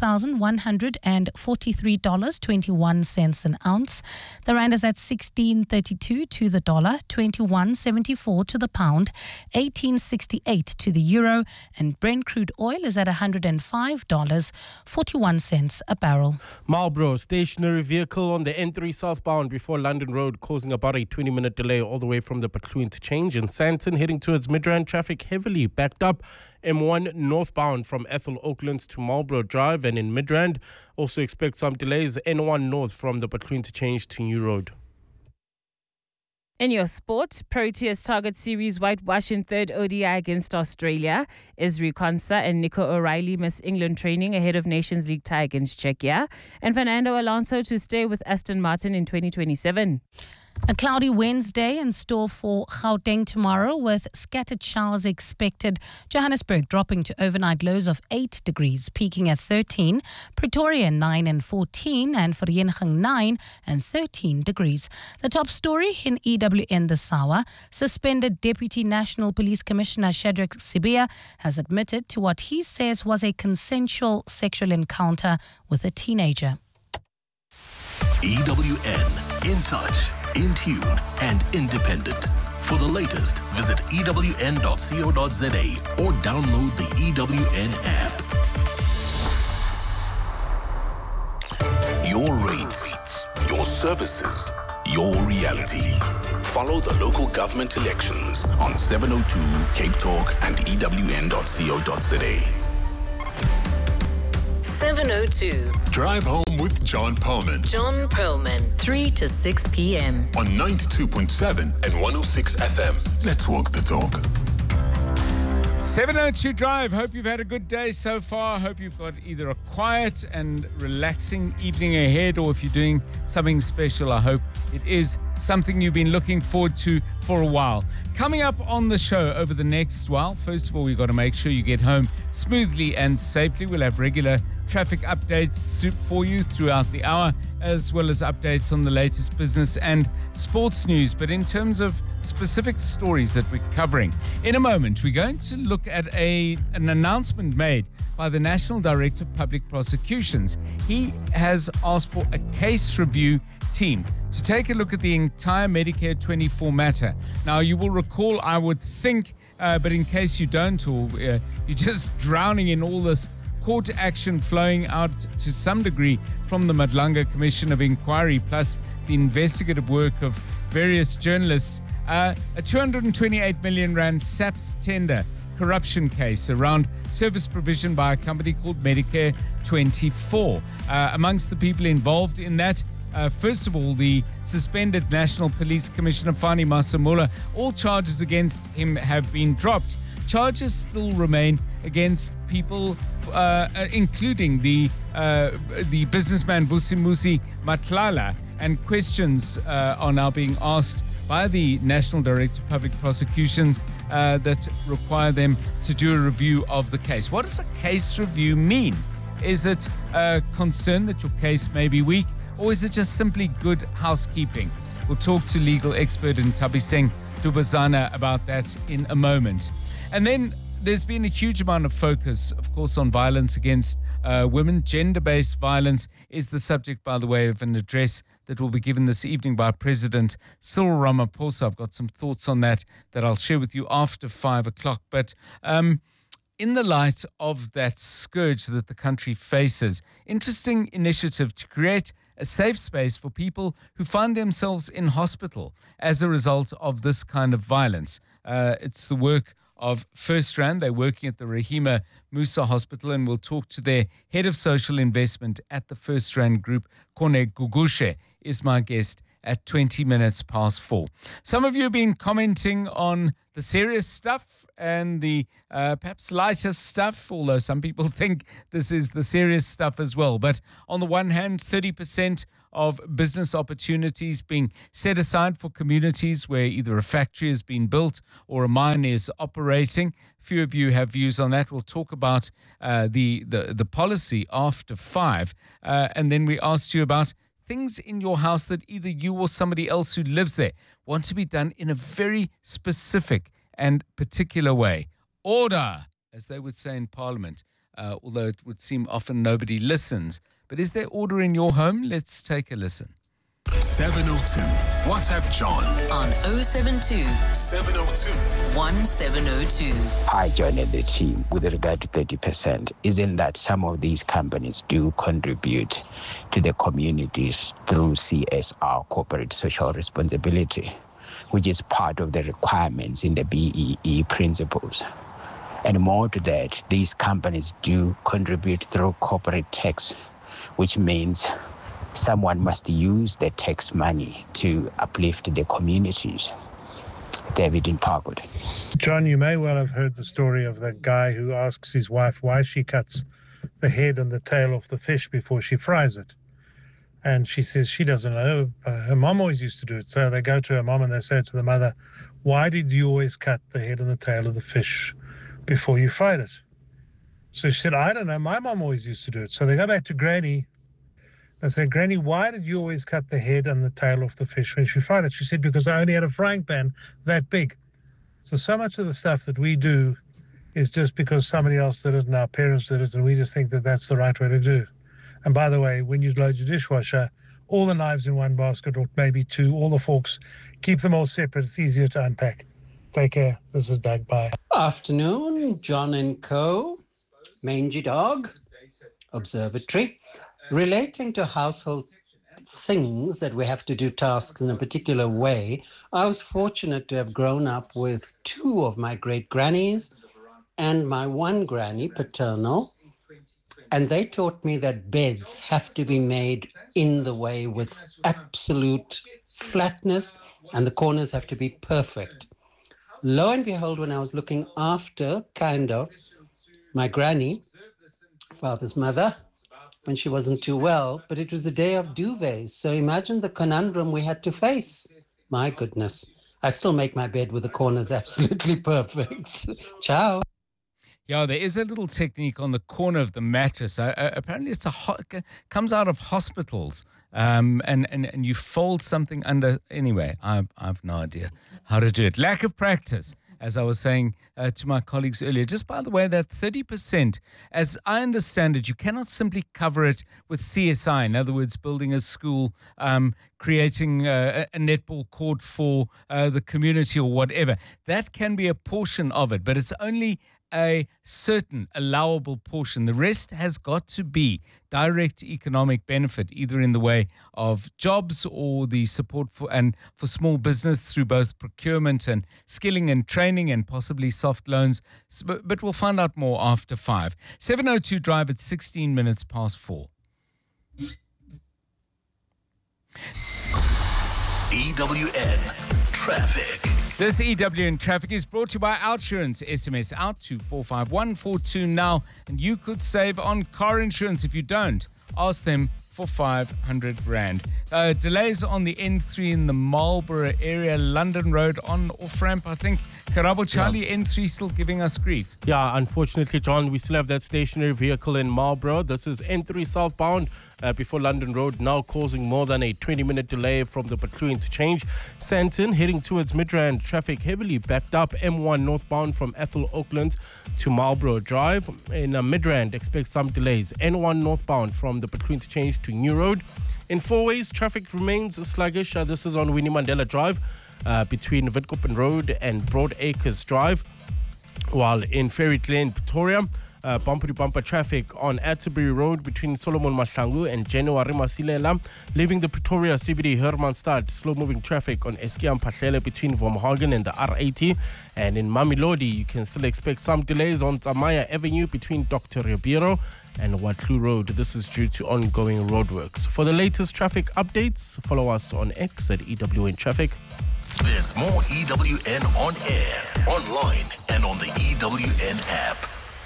C: $4,143.21 an ounce. The rand is at 16.32 to the dollar, 21.74 to the pound, 18.68 to the euro, and Brent crude oil is at $105.41 a barrel.
G: Marlborough stationary vehicle on the N3 southbound before London Road, causing about a 20-minute delay all the way from the Butlu interchange in Sandton, heading towards Midrand. Traffic heavily backed up. M1 northbound from Ethel Oaklands to Marlborough Drive and in Midrand. Also expect some delays. N1 north from the Butlu interchange to New Road.
N: In your sport, Proteas target series whitewash in third ODI against Australia. Ezri Konsa and Nico O'Reilly miss England training ahead of Nations League tie against Czechia. And Fernando Alonso to stay with Aston Martin in 2027.
C: A cloudy Wednesday in store for Gauteng tomorrow with scattered showers expected. Johannesburg dropping to overnight lows of 8 degrees, peaking at 13. Pretoria 9 and 14 and Vereeniging 9 and 13 degrees. The top story in EWN this hour. Suspended Deputy National Police Commissioner Shadrack Sibia has admitted to what he says was a consensual sexual encounter with a teenager.
Q: EWN, in touch, in tune and independent. For the latest, visit ewn.co.za or download the EWN app. Your rates, your services, your reality. Follow the local government elections on 702 Cape Talk and ewn.co.za.
H: 702.
Q: Drive home with John Perlman.
H: John Perlman, 3 to 6 p.m.
Q: On 92.7 and 106 FM. Let's walk the talk.
B: 702 Drive. Hope you've had a good day so far. Hope you've got either a quiet and relaxing evening ahead, or if you're doing something special, I hope it is something you've been looking forward to for a while. Coming up on the show over the next while, first of all, we've got to make sure you get home smoothly and safely. We'll have regular traffic updates for you throughout the hour, as well as updates on the latest business and sports news. But in terms of specific stories that we're covering, in a moment, we're going to look at an announcement made by the National Director of Public Prosecutions. He has asked for a case review team to take a look at the entire Medicare 24 matter. Now, you will recall, I would think, but in case you don't, or you're just drowning in all this court action flowing out to some degree from the Madlanga Commission of Inquiry, plus the investigative work of various journalists, a 228 million rand SAPS tender corruption case around service provision by a company called Medicare 24. Amongst the people involved in that, first of all, the suspended National Police Commissioner Fani Masemola. All charges against him have been dropped. Charges still remain against people, including the businessman Vusimuzi Matlala, and questions are now being asked by the National Director of Public Prosecutions that require them to do a review of the case. What does a case review mean? Is it a concern that your case may be weak, or is it just simply good housekeeping? We'll talk to legal expert Nthabiseng Dubazana about that in a moment. And then there's been a huge amount of focus, of course, on violence against women. Gender-based violence is the subject, by the way, of an address that will be given this evening by President Cyril Ramaphosa. I've got some thoughts on that I'll share with you after 5 o'clock. But in the light of that scourge that the country faces, interesting initiative to create a safe space for people who find themselves in hospital as a result of this kind of violence. It's the work of FirstRand. They're working at the Rahima Musa Hospital, and we'll talk to their head of social investment at the FirstRand Group, Kone Gugushe, is my guest at 20 minutes past 4. Some of you have been commenting on the serious stuff and the perhaps lighter stuff, although some people think this is the serious stuff as well. But on the one hand, 30% of business opportunities being set aside for communities where either a factory has been built or a mine is operating. A few of you have views on that. We'll talk about the policy after 5. And then we asked you about things in your house that either you or somebody else who lives there want to be done in a very specific and particular way. Order, as they would say in Parliament, although it would seem often nobody listens. But is there order in your home? Let's take a listen.
Q: 702. WhatsApp John
H: on 072
Q: 702
H: 1702.
F: Hi, John and the team. With regard to 30%, isn't that some of these companies do contribute to the communities through CSR, corporate social responsibility, which is part of the requirements in the BEE principles? And more to that, these companies do contribute through corporate tax, which means someone must use the tax money to uplift the communities. David in Parkwood.
I: John, you may well have heard the story of the guy who asks his wife why she cuts the head and the tail off the fish before she fries it. And she says she doesn't know. Her mom always used to do it. So they go to her mom and they say to the mother, why did you always cut the head and the tail of the fish before you fried it? So she said, I don't know. My mom always used to do it. So they go back to Granny. They say, Granny, why did you always cut the head and the tail off the fish when she fried it? She said, because I only had a frying pan that big. So much of the stuff that we do is just because somebody else did it and our parents did it, and we just think that that's the right way to do. And by the way, when you load your dishwasher, all the knives in one basket, or maybe two, all the forks, keep them all separate. It's easier to unpack. Take care. This is Doug. Bye.
J: Afternoon, John and Co. Mangy Dog, Observatory. Relating to household things that we have to do tasks in a particular way, I was fortunate to have grown up with 2 of my great grannies and my one granny, paternal, and they taught me that beds have to be made in the way with absolute flatness, and the corners have to be perfect. Lo and behold, when I was looking after, my granny, father's mother, when she wasn't too well, but it was the day of duvets. So imagine the conundrum we had to face. My goodness. I still make my bed with the corners absolutely perfect. Ciao.
B: Yeah, there is a little technique on the corner of the mattress. Apparently, it comes out of hospitals, and you fold something under. Anyway, I've no idea how to do it. Lack of practice, as I was saying to my colleagues earlier. Just by the way, that 30%, as I understand it, you cannot simply cover it with CSI. In other words, building a school, creating a netball court for the community or whatever. That can be a portion of it, but it's only a certain allowable portion. The rest has got to be direct economic benefit, either in the way of jobs or the support for small business through both procurement and skilling and training and possibly soft loans. But we'll find out more after 5. 702 Drive at 16 minutes past 4.
Q: EWN Traffic.
B: This EWN Traffic is brought to you by OUTsurance. SMS out to 45142 now, and you could save on car insurance. If you don't, ask them for 500 rand. Delays on the N3 in the Marlborough area, London Road on off-ramp, I think. Karabo Charlie, N3 still giving us grief.
G: Yeah, unfortunately, John, we still have that stationary vehicle in Marlborough. This is N3 southbound before London Road, now causing more than a 20-minute delay from the Patlu interchange. Sandton heading towards Midrand, traffic heavily backed up. M1 northbound from Ethel Oakland to Marlborough Drive. In Midrand, expect some delays. N1 northbound from the Patlu interchange to New Road. In four-ways, traffic remains sluggish. This is on Winnie Mandela Drive between Witkoppen Road and Broad Acres Drive. While in Ferry Glen, Pretoria, bumper-to-bumper traffic on Atterbury Road between Solomon Mahlangu and January Masilela. Leaving the Pretoria CBD Hermanstad, slow-moving traffic on Eskiam Pahlele between Vormhagen and the R80. And in Mamelodi, you can still expect some delays on Tsamaya Avenue between Dr. Ribeiro and Watlu Road. This is due to ongoing roadworks. For the latest traffic updates, follow us on X at EWN Traffic.
Q: There's more EWN on air, online, and on the EWN app.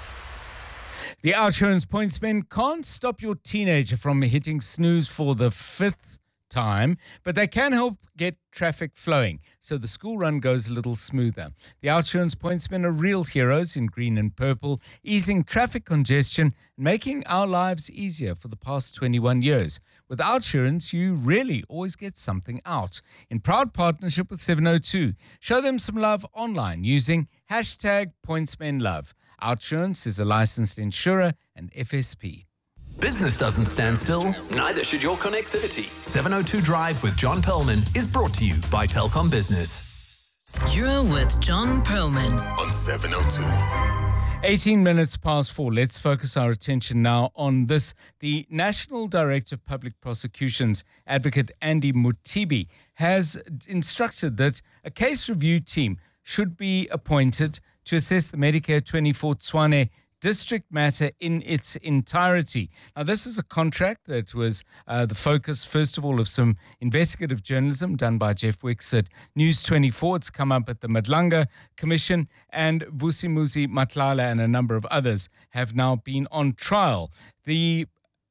B: The OUTsurance Pointsmen can't stop your teenager from hitting snooze for the 5th time, but they can help get traffic flowing so the school run goes a little smoother. The OUTsurance Pointsmen are real heroes in green and purple, easing traffic congestion and making our lives easier for the past 21 years. With OUTsurance, you really always get something out. In proud partnership with 702, show them some love online using #PointsmenLove. OUTsurance is a licensed insurer and FSP.
Q: Business doesn't stand still, neither should your connectivity. 702 Drive with John Perlman is brought to you by Telkom Business.
H: You're with John Perlman
Q: on 702.
B: 18 minutes past 4. Let's focus our attention now on this. The National Director of Public Prosecutions, Advocate Andy Mutibi, has instructed that a case review team should be appointed to assess the Medicare 24 Tshwane district matter in its entirety. Now, this is a contract that was the focus, first of all, of some investigative journalism done by Jeff Wicks at News 24. It's come up at the Madlanga Commission, and Vusimuzi Matlala and a number of others have now been on trial. The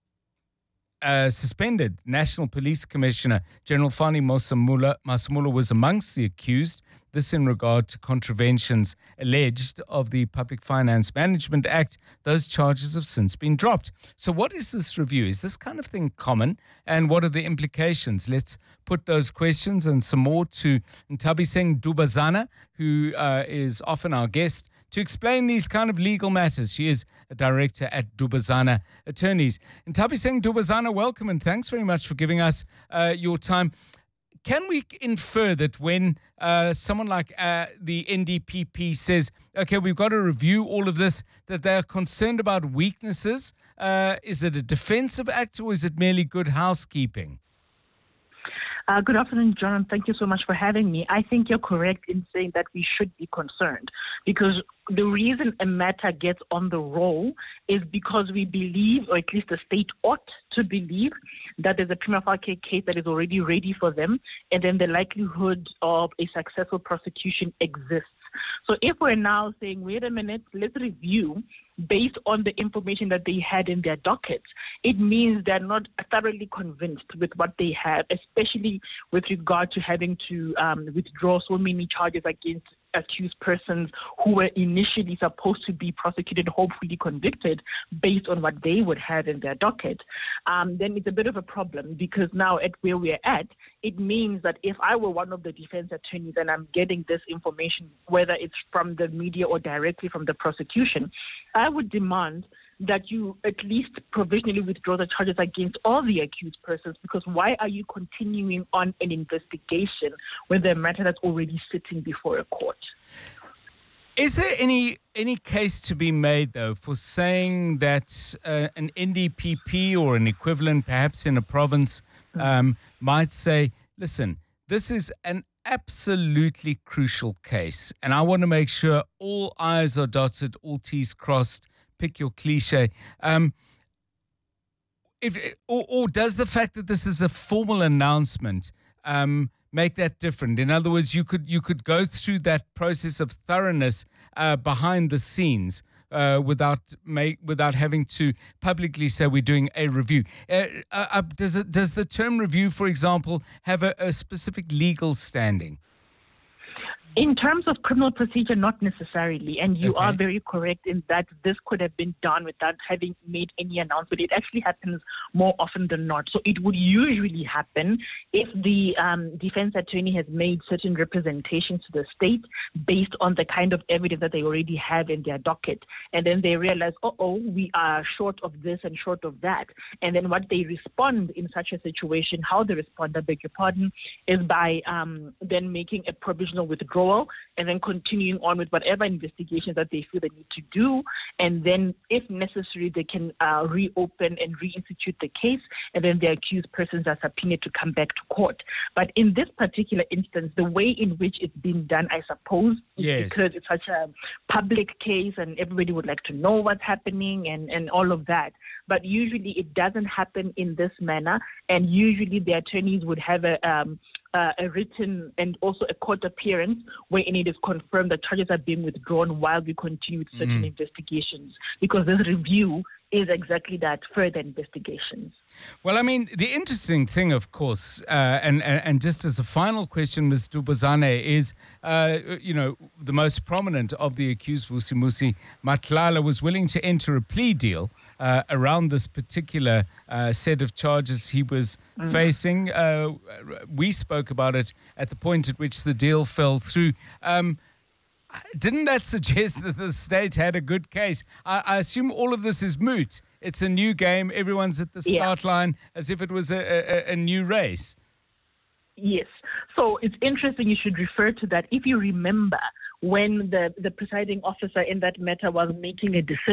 B: suspended National Police Commissioner, General Fani Masamula, was amongst the accused. This in regard to contraventions alleged of the Public Finance Management Act. Those charges have since been dropped. So what is this review? Is this kind of thing common? And what are the implications? Let's put those questions and some more to Ntabiseng Dubazana, who is often our guest, to explain these kind of legal matters. She is a director at Dubazana Attorneys. Ntabiseng Dubazana, welcome and thanks very much for giving us your time. Can we infer that when someone like the NDPP says, okay, we've got to review all of this, that they're concerned about weaknesses? Is it a defensive act or is it merely good housekeeping?
K: Good afternoon, John, and thank you so much for having me. I think you're correct in saying that we should be concerned because the reason a matter gets on the roll is because we believe, or at least the state ought to believe, that there's a prima facie case that is already ready for them, and then the likelihood of a successful prosecution exists. So if we're now saying, wait a minute, let's review based on the information that they had in their dockets, it means they're not thoroughly convinced with what they have, especially with regard to having to withdraw so many charges against accused persons who were initially supposed to be prosecuted, hopefully convicted, based on what they would have in their docket, then it's a bit of a problem because now at where we're at, it means that if I were one of the defense attorneys and I'm getting this information, whether it's from the media or directly from the prosecution, I would demand that you at least provisionally withdraw the charges against all the accused persons, because why are you continuing on an investigation when the matter that's already sitting before a court?
B: Is there any case to be made, though, for saying that an NDPP or an equivalent, perhaps in a province, might say, listen, this is an absolutely crucial case, and I want to make sure all I's are dotted, all T's crossed, pick your cliche. Or does the fact that this is a formal announcement make that different? In other words, you could go through that process of thoroughness behind the scenes without having to publicly say we're doing a review. Does the term review, for example, have a specific legal standing?
K: In terms of criminal procedure, not necessarily. And you are very correct in that this could have been done without having made any announcement. It actually happens more often than not. So it would usually happen if the defense attorney has made certain representations to the state based on the kind of evidence that they already have in their docket. And then they realize, we are short of this and short of that. And then what they respond in such a situation, how they respond, I beg your pardon, is by then making a provisional withdrawal and then continuing on with whatever investigations that they feel they need to do. And then, if necessary, they can reopen and reinstitute the case, and then the accused persons are subpoenaed to come back to court. But in this particular instance, the way in which it's been done, I suppose, is because it's such a public case and everybody would like to know what's happening and all of that. But usually it doesn't happen in this manner, and usually the attorneys would have a written and also a court appearance wherein it is confirmed that charges are being withdrawn while we continue with certain investigations, because this review is exactly that, further investigations.
B: Well, I mean, the interesting thing, of course, and just as a final question, Ms. Dubuzane, is, the most prominent of the accused, Vusimuzi Matlala, was willing to enter a plea deal around this particular set of charges he was facing. We spoke about it at the point at which the deal fell through. Didn't that suggest that the state had a good case? I assume all of this is moot. It's a new game. Everyone's at the start line as if it was a new race.
K: Yes. So it's interesting you should refer to that. If you remember, when the presiding officer in that matter was making a decision,